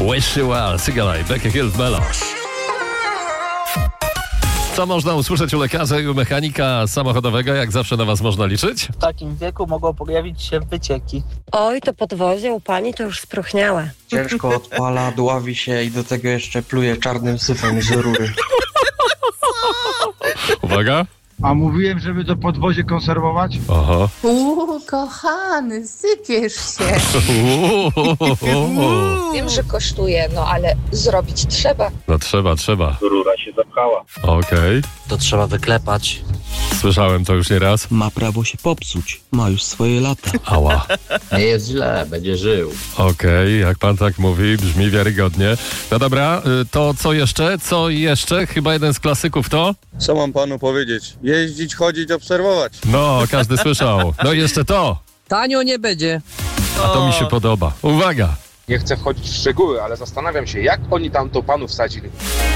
Wish You Well, Sigalaj, Becky Hill, Melosz. Co można usłyszeć u lekarza i u mechanika samochodowego? Jak zawsze na was można liczyć? W takim wieku mogą pojawić się wycieki. Oj, to podwozie u pani to już spróchniałe. Ciężko odpala, dławi się i do tego jeszcze pluje czarnym syfem z rury. Uwaga. A mówiłem, żeby to podwozie konserwować? Aha. Kochany, sypiesz się. Wiem, że kosztuje, no ale zrobić trzeba. No trzeba. Rura się zapchała. Okej. To trzeba wyklepać. Słyszałem to już nieraz. Ma prawo się popsuć. Ma już swoje lata. Ała. Nie jest źle, będzie żył. Okej, jak pan tak mówi, brzmi wiarygodnie. No dobra, to co jeszcze? Co jeszcze? Chyba jeden z klasyków to? Co mam panu powiedzieć? Jeździć, chodzić, obserwować. No, każdy słyszał. No i jeszcze to. Tanio nie będzie. A to mi się podoba. Uwaga. Nie chcę wchodzić w szczegóły, ale zastanawiam się, jak oni tam to panu wsadzili.